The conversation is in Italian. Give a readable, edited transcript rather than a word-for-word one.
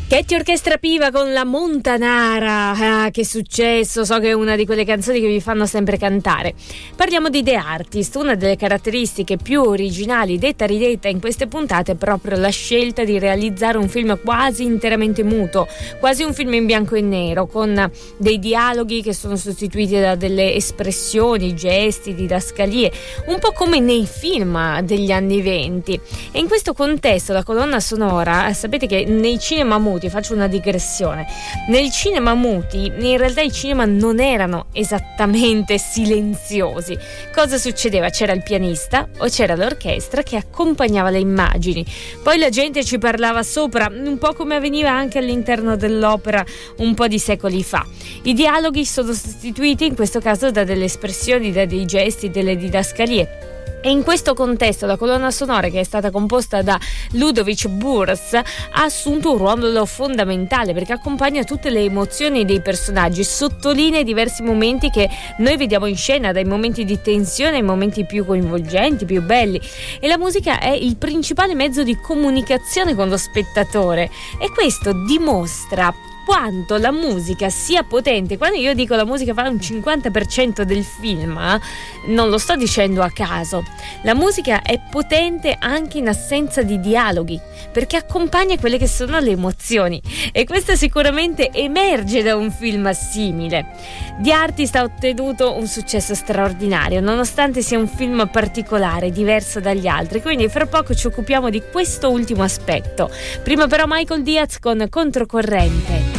Ketty Orchestra Piva con La Montanara. Che successo, so che è una di quelle canzoni che vi fanno sempre cantare. Parliamo di The Artist. Una delle caratteristiche più originali, detta ridetta in queste puntate, è proprio la scelta di realizzare un film quasi interamente muto, quasi un film in bianco e nero, con dei dialoghi che sono sostituiti da delle espressioni, gesti, didascalie, un po' come nei film degli anni '20. E in questo contesto la colonna sonora, sapete che nei cinema muti, faccio una digressione, nel cinema muti in realtà i cinema non erano esattamente silenziosi. Cosa succedeva? C'era il pianista o c'era l'orchestra che accompagnava le immagini, poi la gente ci parlava sopra, un po' come avveniva anche all'interno dell'opera un po' di secoli fa. I dialoghi sono sostituiti in questo caso da delle espressioni, da dei gesti, delle didascalie. E in questo contesto la colonna sonora, che è stata composta da Ludovic Burs, ha assunto un ruolo fondamentale perché accompagna tutte le emozioni dei personaggi, sottolinea i diversi momenti che noi vediamo in scena, dai momenti di tensione ai momenti più coinvolgenti, più belli. E la musica è il principale mezzo di comunicazione con lo spettatore, e questo dimostra quanto la musica sia potente. Quando io dico la musica fa un 50% del film, non lo sto dicendo a caso. La musica è potente anche in assenza di dialoghi, perché accompagna quelle che sono le emozioni, e questo sicuramente emerge da un film simile. The Artist ha ottenuto un successo straordinario, nonostante sia un film particolare, diverso dagli altri, quindi fra poco ci occupiamo di questo ultimo aspetto. Prima però Michael Diaz con Controcorrente.